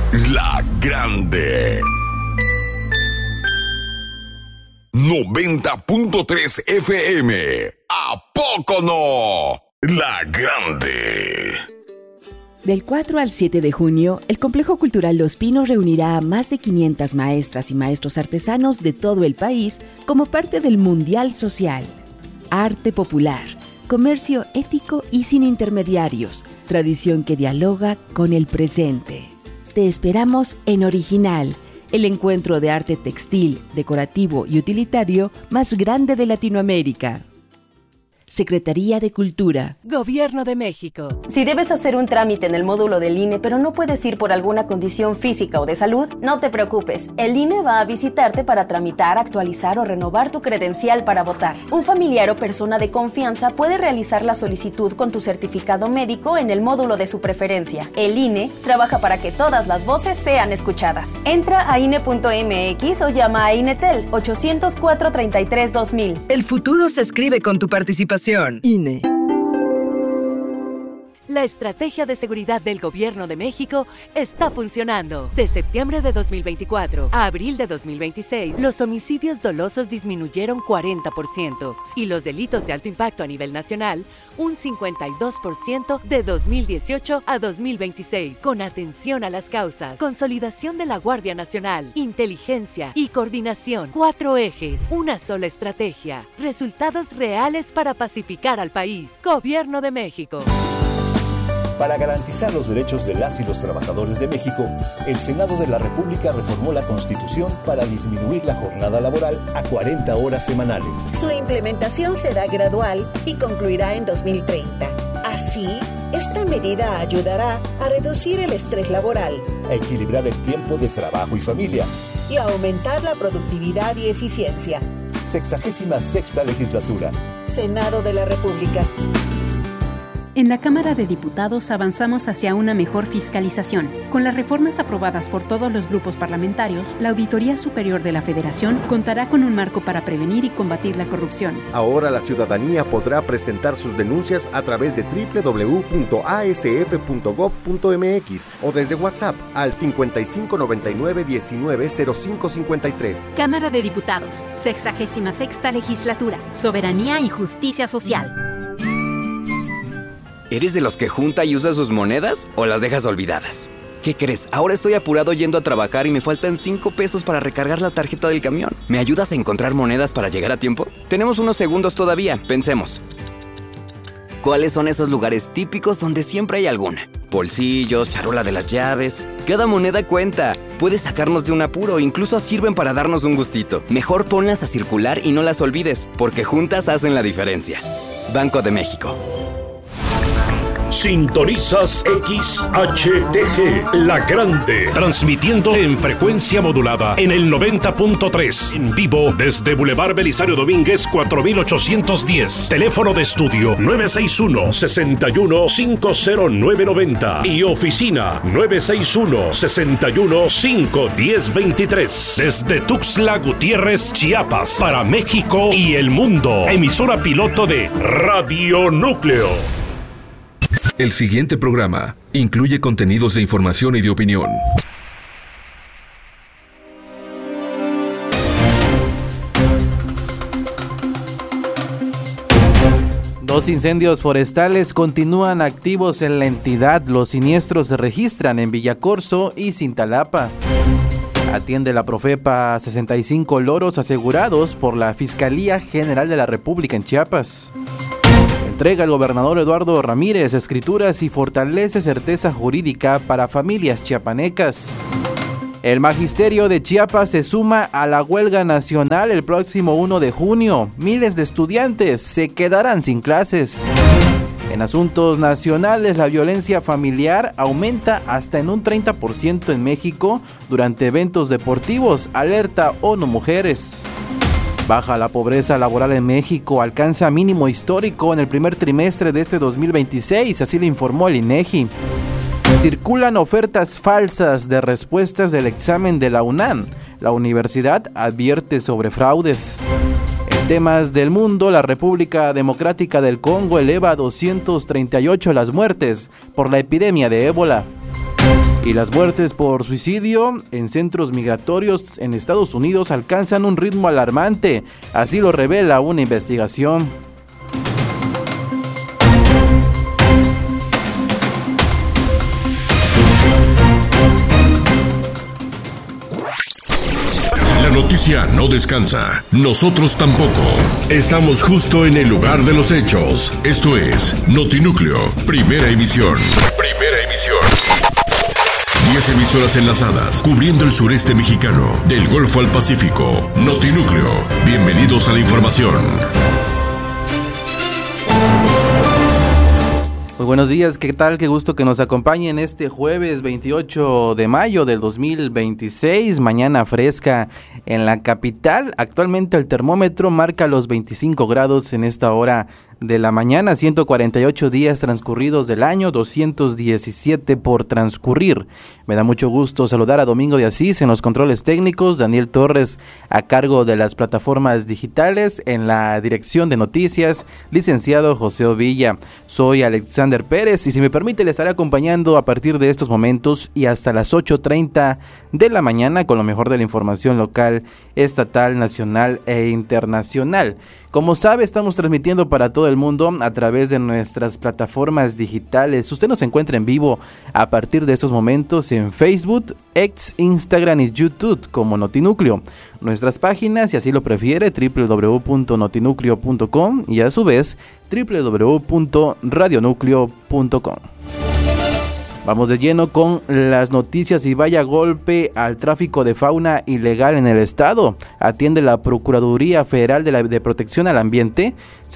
La Grande. 90.3 FM. ¿A poco no? La Grande. Del 4 al 7 de junio, el Complejo Cultural Los Pinos reunirá a más de 500 maestras y maestros artesanos de todo el país como parte del Mundial Social. Arte popular, comercio ético y sin intermediarios, tradición que dialoga con el presente. Te esperamos en Original, el encuentro de arte textil, decorativo y utilitario más grande de Latinoamérica. Secretaría de Cultura. Gobierno de México. Si debes hacer un trámite en el módulo del INE, pero no puedes ir por alguna condición física o de salud, no te preocupes. El INE va a visitarte para tramitar, actualizar o renovar tu credencial para votar. Un familiar o persona de confianza puede realizar la solicitud con tu certificado médico en el módulo de su preferencia. El INE trabaja para que todas las voces sean escuchadas. Entra a INE.mx o llama a INETEL 804-33-2000. El futuro se escribe con tu participación. INE. La estrategia de seguridad del Gobierno de México está funcionando. De septiembre de 2024 a abril de 2026, los homicidios dolosos disminuyeron 40% y los delitos de alto impacto a nivel nacional un 52% de 2018 a 2026. Con atención a las causas, consolidación de la Guardia Nacional, inteligencia y coordinación. 4 ejes, una sola estrategia. Resultados reales para pacificar al país. Gobierno de México. Para garantizar los derechos de las y los trabajadores de México, el Senado de la República reformó la Constitución para disminuir la jornada laboral a 40 horas semanales. Su implementación será gradual y concluirá en 2030. Así, esta medida ayudará a reducir el estrés laboral, a equilibrar el tiempo de trabajo y familia y a aumentar la productividad y eficiencia. 66ª Legislatura. Senado de la República. En la Cámara de Diputados avanzamos hacia una mejor fiscalización. Con las reformas aprobadas por todos los grupos parlamentarios, la Auditoría Superior de la Federación contará con un marco para prevenir y combatir la corrupción. Ahora la ciudadanía podrá presentar sus denuncias a través de www.asf.gov.mx o desde WhatsApp al 5599-190553. Cámara de Diputados, 66ª Legislatura, Soberanía y Justicia Social. ¿Eres de los que junta y usa sus monedas o las dejas olvidadas? ¿Qué crees? Ahora estoy apurado yendo a trabajar y me faltan 5 pesos para recargar la tarjeta del camión. ¿Me ayudas a encontrar monedas para llegar a tiempo? Tenemos unos segundos todavía, pensemos. ¿Cuáles son esos lugares típicos donde siempre hay alguna? Bolsillos, charola de las llaves. Cada moneda cuenta. Puede sacarnos de un apuro, incluso sirven para darnos un gustito. Mejor ponlas a circular y no las olvides, porque juntas hacen la diferencia. Banco de México. Sintonizas XHTG, La Grande, transmitiendo en frecuencia modulada en el 90.3, en vivo desde Boulevard Belisario Domínguez 4810, teléfono de estudio 961-61-50990 y oficina 961-61-51023, desde Tuxtla Gutiérrez, Chiapas, para México y el mundo, emisora piloto de Radio Núcleo. El siguiente programa incluye contenidos de información y de opinión. Dos incendios forestales continúan activos en la entidad. Los siniestros se registran en Villacorso y Cintalapa. Atiende la Profepa 65 loros asegurados por la Fiscalía General de la República en Chiapas. Entrega al gobernador Eduardo Ramírez escrituras y fortalece certeza jurídica para familias chiapanecas. El Magisterio de Chiapas se suma a la huelga nacional el próximo 1 de junio. Miles de estudiantes se quedarán sin clases. En asuntos nacionales, la violencia familiar aumenta hasta en un 30% en México durante eventos deportivos, alerta ONU Mujeres. Baja la pobreza laboral en México, alcanza mínimo histórico en el primer trimestre de este 2026, así lo informó el INEGI. Circulan ofertas falsas de respuestas del examen de la UNAM. La universidad advierte sobre fraudes. En temas del mundo, la República Democrática del Congo eleva a 238 las muertes por la epidemia de ébola. Y las muertes por suicidio en centros migratorios en Estados Unidos alcanzan un ritmo alarmante, así lo revela una investigación. La noticia no descansa, nosotros tampoco. Estamos justo en el lugar de los hechos. Esto es Notinúcleo, primera emisión. Primera emisión. 10 emisoras enlazadas, cubriendo el sureste mexicano, del Golfo al Pacífico. Notinúcleo, bienvenidos a la información. Muy buenos días, ¿qué tal? Qué gusto que nos acompañen este jueves 28 de mayo del 2026, mañana fresca en la capital. Actualmente el termómetro marca los 25 grados en esta hora de la mañana, 148 días transcurridos del año, 217 por transcurrir. Me da mucho gusto saludar a Domingo de Asís en los controles técnicos, Daniel Torres a cargo de las plataformas digitales, en la dirección de noticias, licenciado José Ovilla. Soy Alexander Pérez y si me permite le estaré acompañando a partir de estos momentos y hasta las 8:30 de la mañana con lo mejor de la información local, estatal, nacional e internacional. Como sabe, estamos transmitiendo para todo el mundo a través de nuestras plataformas digitales. Usted nos encuentra en vivo a partir de estos momentos en Facebook, X, Instagram y YouTube como Notinúcleo. Nuestras páginas, si así lo prefiere, www.notinucleo.com y a su vez www.radionucleo.com. Vamos de lleno con las noticias y vaya golpe al tráfico de fauna ilegal en el estado. Atiende la Procuraduría Federal de Protección al Ambiente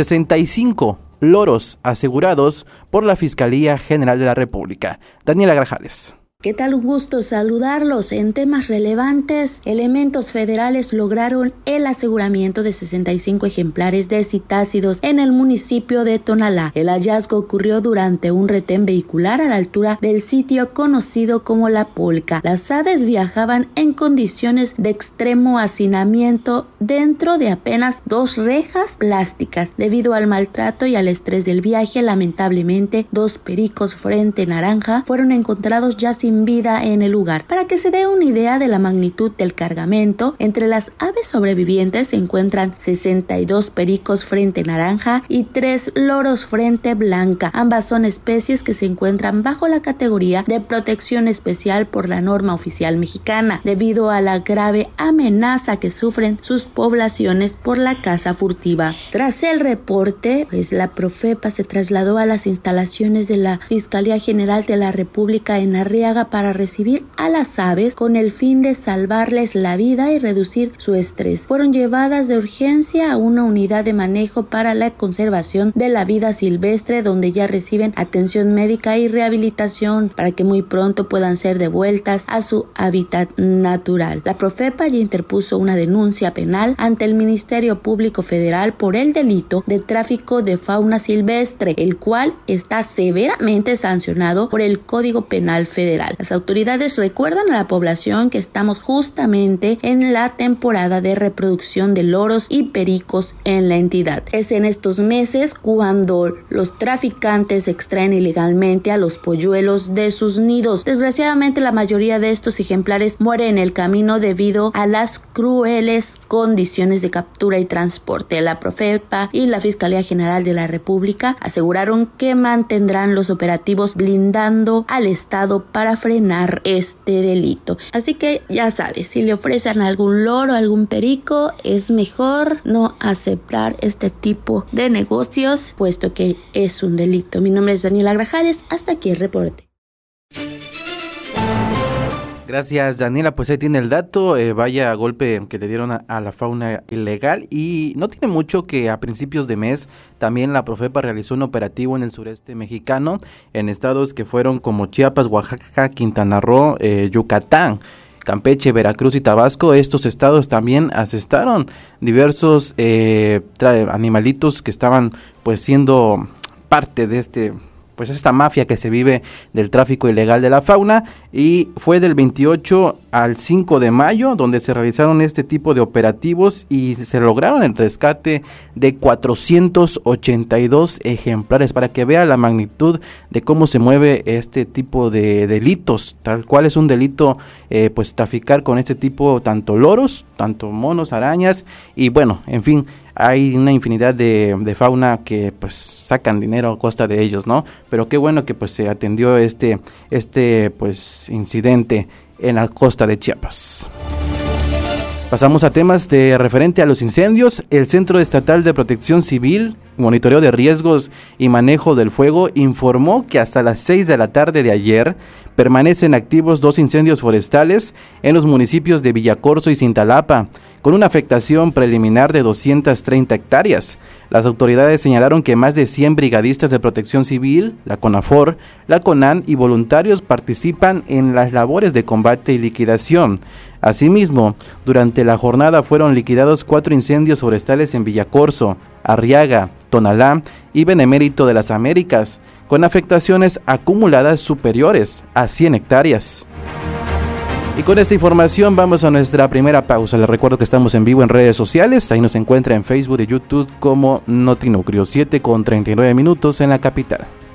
65 loros asegurados por la Fiscalía General de la República. Daniela Grajales. ¿Qué tal? Un gusto saludarlos. En temas relevantes, elementos federales lograron el aseguramiento de 65 ejemplares de citácidos en el municipio de Tonalá. El hallazgo ocurrió durante un retén vehicular a la altura del sitio conocido como La Polca. Las aves viajaban en condiciones de extremo hacinamiento dentro de apenas 2 rejas plásticas. Debido al maltrato y al estrés del viaje, lamentablemente 2 pericos frente naranja fueron encontrados ya sin vida en el lugar. Para que se dé una idea de la magnitud del cargamento, entre las aves sobrevivientes se encuentran 62 pericos frente naranja y 3 loros frente blanca. Ambas son especies que se encuentran bajo la categoría de protección especial por la norma oficial mexicana, debido a la grave amenaza que sufren sus poblaciones por la caza furtiva. Tras el reporte, la Profepa se trasladó a las instalaciones de la Fiscalía General de la República en Arriaga para recibir a las aves con el fin de salvarles la vida y reducir su estrés. Fueron llevadas de urgencia a una unidad de manejo para la conservación de la vida silvestre, donde ya reciben atención médica y rehabilitación para que muy pronto puedan ser devueltas a su hábitat natural. La Profepa ya interpuso una denuncia penal ante el Ministerio Público Federal por el delito de tráfico de fauna silvestre, el cual está severamente sancionado por el Código Penal Federal. Las autoridades recuerdan a la población que estamos justamente en la temporada de reproducción de loros y pericos en la entidad. Es en estos meses cuando los traficantes extraen ilegalmente a los polluelos de sus nidos. Desgraciadamente, la mayoría de estos ejemplares mueren en el camino debido a las crueles condiciones de captura y transporte. La Profepa y la Fiscalía General de la República aseguraron que mantendrán los operativos blindando al Estado para frenar este delito. Así que ya sabes, si le ofrecen algún loro, algún perico, es mejor no aceptar este tipo de negocios, puesto que es un delito. Mi nombre es Daniela Grajales, hasta aquí el reporte. Gracias, Daniela, pues ahí tiene el dato, vaya golpe que le dieron a la fauna ilegal, y no tiene mucho que a principios de mes también la Profepa realizó un operativo en el sureste mexicano, en estados que fueron como Chiapas, Oaxaca, Quintana Roo, Yucatán, Campeche, Veracruz y Tabasco. Estos estados también asestaron diversos animalitos que estaban pues siendo parte de este pues esta mafia que se vive del tráfico ilegal de la fauna, y fue del 28 al 5 de mayo donde se realizaron este tipo de operativos y se lograron el rescate de 482 ejemplares, para que vea la magnitud de cómo se mueve este tipo de delitos. Tal cual es un delito pues traficar con este tipo, tanto loros, tanto monos, arañas, y bueno, en fin, hay una infinidad de fauna que pues sacan dinero a costa de ellos, ¿no? Pero qué bueno que pues se atendió este pues incidente en la costa de Chiapas. Pasamos a temas de referente a los incendios. El Centro Estatal de Protección Civil, Monitoreo de Riesgos y Manejo del Fuego informó que hasta las 6 de la tarde de ayer permanecen activos 2 incendios forestales en los municipios de Villacorso y Cintalapa, con una afectación preliminar de 230 hectáreas. Las autoridades señalaron que más de 100 brigadistas de protección civil, la CONAFOR, la CONAN y voluntarios participan en las labores de combate y liquidación. Asimismo, durante la jornada fueron liquidados 4 incendios forestales en Villacorso, Arriaga, Tonalá y Benemérito de las Américas, con afectaciones acumuladas superiores a 100 hectáreas. Y con esta información vamos a nuestra primera pausa. Les recuerdo que estamos en vivo en redes sociales. Ahí nos encuentra en Facebook y YouTube como Notinucleo, 7:39 en la capital.